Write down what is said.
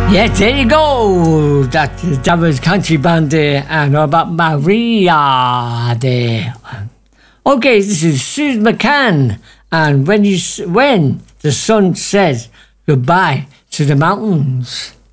Yeah, there you go. That was country band there, and about Maria there. Okay, this is Suze McCann, and when the sun says goodbye to the mountains.